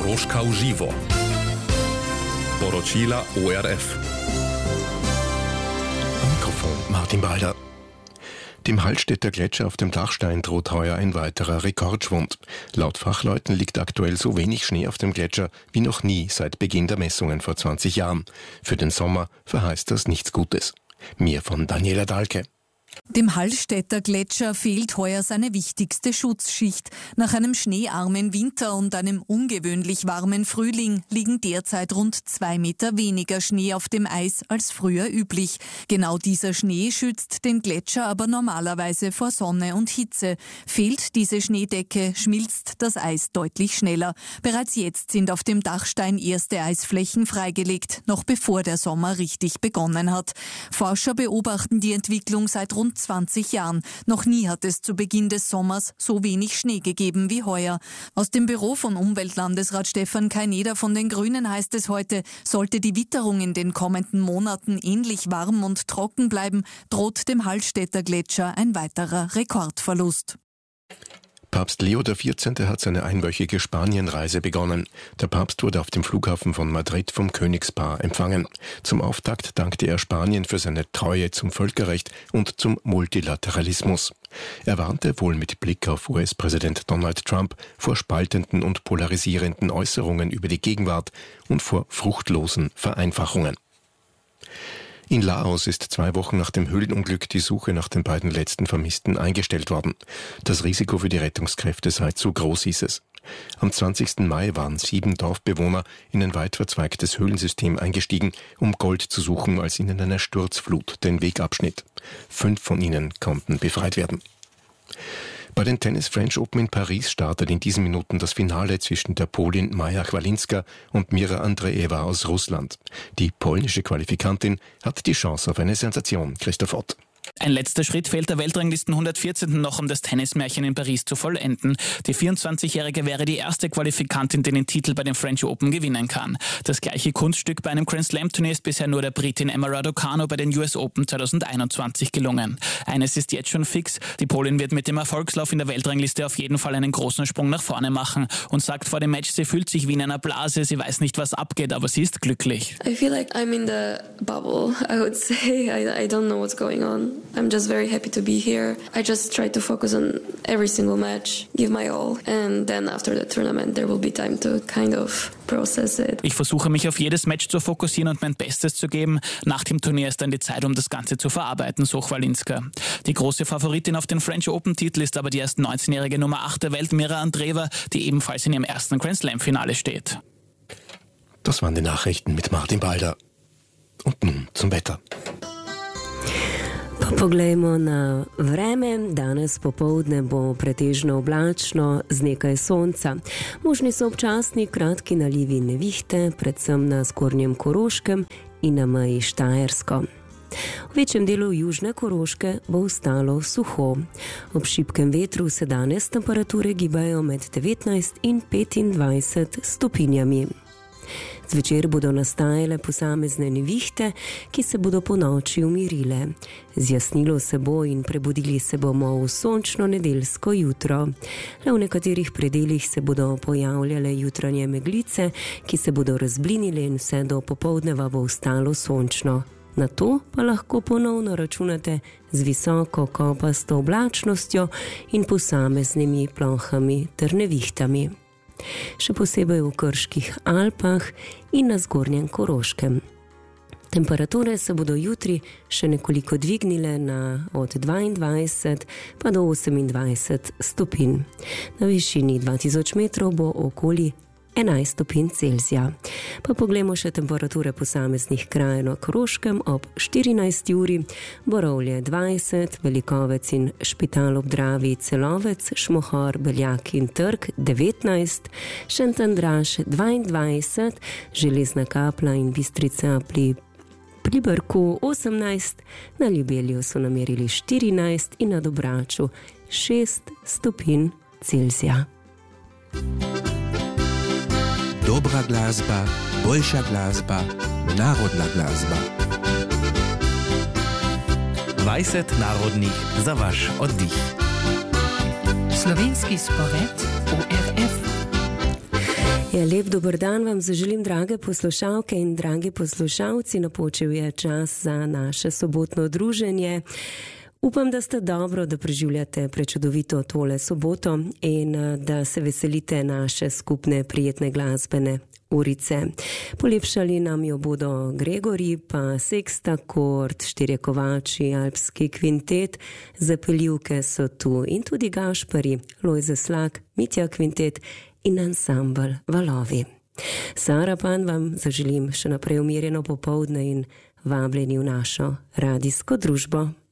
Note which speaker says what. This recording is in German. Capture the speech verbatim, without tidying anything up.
Speaker 1: Koroška v živo. Poročila O R F.
Speaker 2: Mikrofon Martin Balder. Dem Hallstätter Gletscher auf dem Dachstein droht heuer ein weiterer Rekordschwund. Laut Fachleuten liegt aktuell so wenig Schnee auf dem Gletscher wie noch nie seit Beginn der Messungen vor zwanzig Jahren. Für den Sommer verheißt das nichts Gutes. Mehr von Daniela Dahlke.
Speaker 3: Dem Hallstätter Gletscher fehlt heuer seine wichtigste Schutzschicht. Nach einem schneearmen Winter und einem ungewöhnlich warmen Frühling liegen derzeit rund zwei Meter weniger Schnee auf dem Eis als früher üblich. Genau dieser Schnee schützt den Gletscher aber normalerweise vor Sonne und Hitze. Fehlt diese Schneedecke, schmilzt das Eis deutlich schneller. Bereits jetzt sind auf dem Dachstein erste Eisflächen freigelegt, noch bevor der Sommer richtig begonnen hat. Forscher beobachten die Entwicklung seit rund zwanzig Jahren. Noch nie hat es zu Beginn des Sommers so wenig Schnee gegeben wie heuer. Aus dem Büro von Umweltlandesrat Stefan Kaineder von den Grünen heißt es heute, sollte die Witterung in den kommenden Monaten ähnlich warm und trocken bleiben, droht dem Hallstätter Gletscher ein weiterer Rekordverlust.
Speaker 2: Papst Leo der vierzehnte hat seine einwöchige Spanienreise begonnen. Der Papst wurde auf dem Flughafen von Madrid vom Königspaar empfangen. Zum Auftakt dankte er Spanien für seine Treue zum Völkerrecht und zum Multilateralismus. Er warnte, wohl mit Blick auf U S-Präsident Donald Trump, vor spaltenden und polarisierenden Äußerungen über die Gegenwart und vor fruchtlosen Vereinfachungen. In Laos ist zwei Wochen nach dem Höhlenunglück die Suche nach den beiden letzten Vermissten eingestellt worden. Das Risiko für die Rettungskräfte sei zu groß, hieß es. Am zwanzigsten Mai waren sieben Dorfbewohner in ein weit verzweigtes Höhlensystem eingestiegen, um Gold zu suchen, als ihnen eine Sturzflut den Weg abschnitt. Fünf von ihnen konnten befreit werden. Bei den Tennis French Open in Paris startet in diesen Minuten das Finale zwischen der Polin Maja Chwalinska und Mira Andreeva aus Russland. Die polnische Qualifikantin hat die Chance auf eine Sensation. Christoph Ott.
Speaker 4: Ein letzter Schritt fehlt der Weltranglisten hundertvierzehnten noch, um das Tennismärchen in Paris zu vollenden. Die vierundzwanzigjährige wäre die erste Qualifikantin, die den Titel bei den French Open gewinnen kann. Das gleiche Kunststück bei einem Grand Slam Turnier ist bisher nur der Britin Emma Raducanu bei den U S Open zweitausendeinundzwanzig gelungen. Eines ist jetzt schon fix, die Polin wird mit dem Erfolgslauf in der Weltrangliste auf jeden Fall einen großen Sprung nach vorne machen und sagt vor dem Match, sie fühlt sich wie in einer Blase, sie weiß nicht, was abgeht, aber sie ist glücklich.
Speaker 5: I feel like I'm in the bubble, I would say. I, I don't know what's going on. I'm just very happy to be here. I just try to focus on every single match, give my all, and then after the tournament there will be time to kind of process it.
Speaker 4: Ich versuche mich auf jedes Match zu fokussieren und mein Bestes zu geben. Nach dem Turnier ist dann die Zeit, um das Ganze zu verarbeiten, so Chwalinska. Die große Favoritin auf den French Open-Titel ist aber die erst neunzehnjährige Nummer acht der Welt, Mira Andreeva, die ebenfalls in ihrem ersten Grand Slam-Finale steht.
Speaker 2: Das waren die Nachrichten mit Martin Balder. Und nun zum Wetter.
Speaker 6: Poglejmo na vreme. Danes popoldne bo pretežno oblačno z nekaj sonca. Možni so občasni kratki nalivi nevihte, predvsem na zgornjem Koroškem in na meji Štajersko. V večjem delu južne Koroške bo ostalo suho. Ob šibkem vetru se danes temperature gibajo med devetnajst in petindvajset stopinjami. Zvečer bodo nastajale posamezne nevihte, ki se bodo po noči umirile. Zjasnilo se bo in prebudili se bomo v sončno nedeljsko jutro. Le v nekaterih predelih se bodo pojavljale jutranje meglice, ki se bodo razblinile in vse do popoldneva bo ostalo sončno. Na to pa lahko ponovno računate z visoko kopasto oblačnostjo in posameznimi plohami ter nevihtami. Še posebej v Krških Alpah in na zgornjem Koroškem. Temperature se bodo jutri še nekoliko dvignile na od dvaindvajset pa do osemindvajset stopinj. Na višini dva tisoč metrov bo okoli enajst stopinj Celzija. Pa poglejmo še temperature posameznih krajev na Koroškem ob štirinajsti uri, Borovlje dvajset, Velikovec in Špital ob Dravi, Celovec, Šmohor, Beljak in Trg devetnajst, Šentjandraž dvaindvajset, Železna Kapla in Bistrica pri Pri Brku osemnajst, na Ljubelju so namerili štirinajst in na Dobraču šest stopinj Celzija.
Speaker 7: Dobra glasba, boljša glasba, narodna glasba.
Speaker 8: dvajset narodnih za vaš oddih.
Speaker 9: Slovenski spored O R F.
Speaker 6: Ja, lep dober dan vam zaželim, drage poslušalke in dragi poslušalci. Napočil je čas za naše sobotno druženje. Upam, da ste dobro, da preživljate prečudovito tole soboto in da se veselite naše skupne prijetne glasbene urice. Polepšali nam jo bodo Gregori, pa Seksta Kord, Štirje kovači, Alpski kvintet, zapeljivke so tu in tudi Gašpari, Lojze Slak, Mitja kvintet in ansambl Valovi. Sara Pan vam zaželim še naprej umirjeno popoldne in vabljeni v našo radijsko družbo.